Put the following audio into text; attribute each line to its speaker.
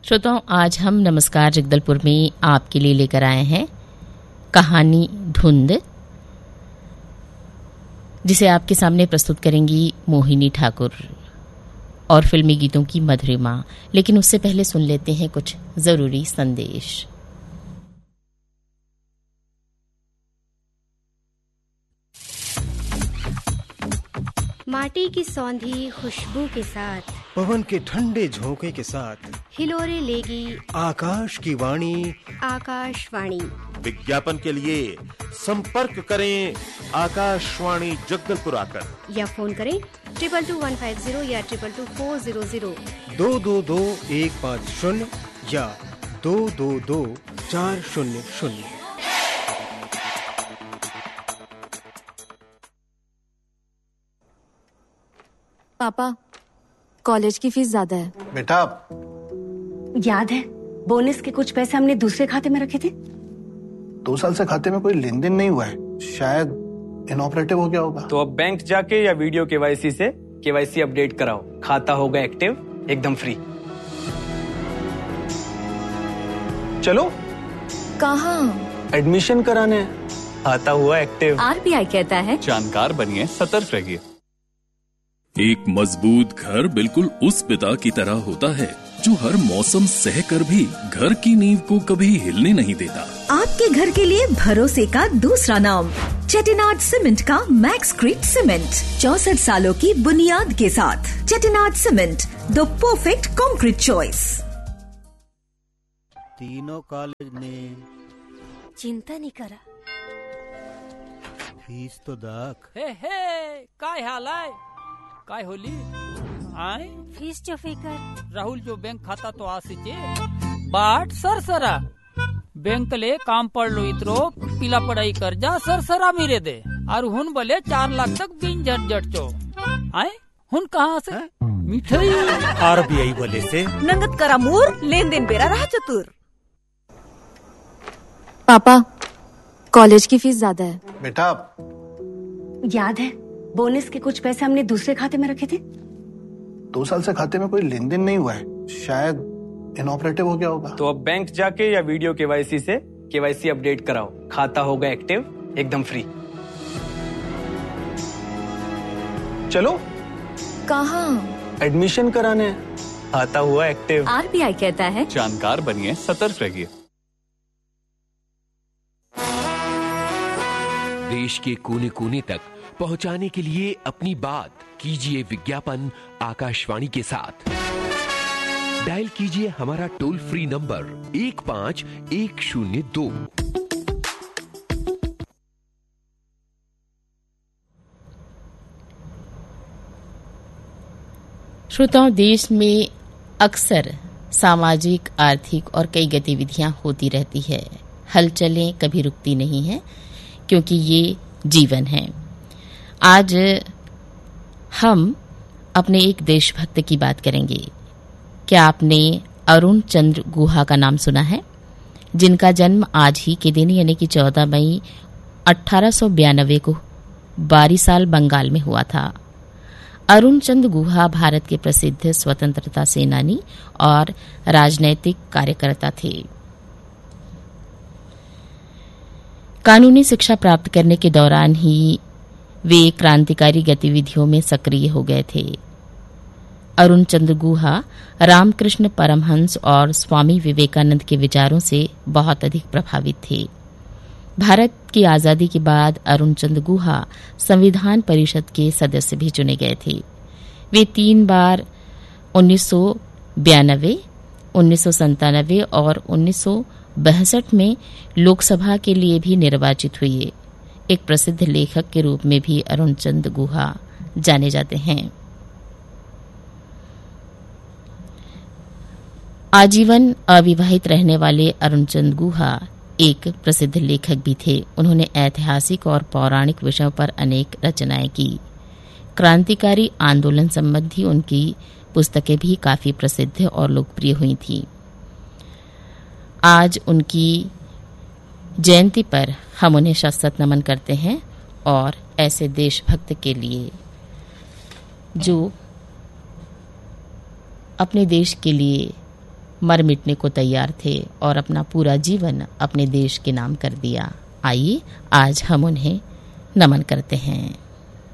Speaker 1: श्रोताओं, आज हम नमस्कार जगदलपुर में आपके लिए लेकर आए हैं कहानी धुंध, जिसे आपके सामने प्रस्तुत करेंगी मोहिनी ठाकुर और फिल्मी गीतों की मधुरिमा। लेकिन उससे पहले सुन लेते हैं कुछ जरूरी संदेश।
Speaker 2: माटी की सौंधी खुशबू के साथ,
Speaker 3: पवन के ठंडे झोंके के साथ
Speaker 2: हिलोरे लेगी
Speaker 3: आकाश की वाणी।
Speaker 2: आकाशवाणी।
Speaker 4: विज्ञापन के लिए संपर्क करें आकाशवाणी जगदलपुर आकर,
Speaker 2: या फोन करें 222150 या 222400।
Speaker 3: 222150 या 222400।
Speaker 5: पापा, कॉलेज की फीस ज्यादा है।
Speaker 6: बेटा,
Speaker 2: याद है बोनस के कुछ पैसे हमने दूसरे खाते में रखे थे?
Speaker 6: 2 साल से खाते में कोई लेन देन नहीं हुआ है, शायद इनऑपरेटिव हो गया होगा।
Speaker 7: तो अब बैंक जाके या वीडियो केवाईसी से केवाईसी अपडेट कराओ, खाता होगा एक्टिव एकदम फ्री। चलो।
Speaker 5: कहाँ?
Speaker 7: एडमिशन कराने। खाता हुआ एक्टिव।
Speaker 5: आरबीआई कहता है
Speaker 7: जानकार बनिए, सतर्क रहिए।
Speaker 8: एक मजबूत घर बिल्कुल उस पिता की तरह होता है जो हर मौसम सहकर भी घर की नींव को कभी हिलने नहीं देता।
Speaker 9: आपके घर के लिए भरोसे का दूसरा नाम चेटिनाड सीमेंट का मैक्सक्रीट सीमेंट, 64 सालों की बुनियाद के साथ। Chettinad cement, the perfect concrete choice.
Speaker 10: तीनों कॉलेज ने
Speaker 2: चिंता नहीं करा,
Speaker 10: फीस तो दाख।
Speaker 11: हे काय हाल है, काय होली आय
Speaker 2: फीस च फिकर।
Speaker 11: राहुल जो बैंक खाता तो आसीचे बाट सरसरा बैंक ले काम पड़लो इतरो पीला पढ़ाई कर जा सरसरा मेरे दे और हुन बोले 4 लाख तक बिन झंझट चो आय हुन कहाँ से मिठाई
Speaker 10: आरबीआई बोले से
Speaker 9: नंगत करा मूर, लेन देन बेरा रहा चतुर।
Speaker 5: पापा, कॉलेज की फीस ज्यादा है।
Speaker 6: बेटा,
Speaker 2: याद है बोनस के कुछ पैसे हमने दूसरे खाते में रखे थे?
Speaker 6: 2 साल से खाते में कोई लेन देन नहीं हुआ है, शायद इनऑपरेटिव हो गया होगा।
Speaker 7: तो अब बैंक जाके या वीडियो केवाईसी से केवाईसी अपडेट कराओ, खाता होगा एक्टिव एकदम फ्री। चलो।
Speaker 5: कहाँ?
Speaker 7: एडमिशन कराने। खाता हुआ एक्टिव।
Speaker 5: आरबीआई कहता है
Speaker 7: जानकार बनिए, सतर्क रहिए।
Speaker 12: देश के कोने कोने तक पहुंचाने के लिए अपनी बात कीजिए विज्ञापन आकाशवाणी के साथ। डायल कीजिए हमारा टोल फ्री नंबर 15102।
Speaker 1: श्रोताओं, देश में अक्सर सामाजिक, आर्थिक और कई गतिविधियां होती रहती है। हलचलें कभी रुकती नहीं है, क्योंकि ये जीवन है। आज हम अपने एक देशभक्त की बात करेंगे। क्या आपने अरुण चंद्र गुहा का नाम सुना है, जिनका जन्म आज ही के दिन यानी कि 14 मई 1892 को बारीसाल बंगाल में हुआ था। अरुण चंद्र गुहा भारत के प्रसिद्ध स्वतंत्रता सेनानी और राजनैतिक कार्यकर्ता थे। कानूनी शिक्षा प्राप्त करने के दौरान ही वे क्रांतिकारी गतिविधियों में सक्रिय हो गए थे। अरुण चंद्र गुहा रामकृष्ण परमहंस और स्वामी विवेकानंद के विचारों से बहुत अधिक प्रभावित थे। भारत की आजादी के बाद अरुण चंद्र गुहा संविधान परिषद के सदस्य भी चुने गए थे। वे 3 बार 1992, 1997 और 1962 में लोकसभा के लिए भी निर्वाचित हुए। एक प्रसिद्ध लेखक के रूप में भी अरुण चंद्र गुहा जाने जाते हैं। आजीवन अविवाहित रहने वाले अरुण चंद्र गुहा एक प्रसिद्ध लेखक भी थे। उन्होंने ऐतिहासिक और पौराणिक विषयों पर अनेक रचनाएं की। क्रांतिकारी आंदोलन संबंधी उनकी पुस्तकें भी काफी प्रसिद्ध और लोकप्रिय हुई थीं। आज उनकी जयंती पर हम उन्हें शत नमन करते हैं और ऐसे देशभक्त के लिए जो अपने देश के लिए मर मिटने को तैयार थे और अपना पूरा जीवन अपने देश के नाम कर दिया। आइए आज हम उन्हें नमन करते हैं।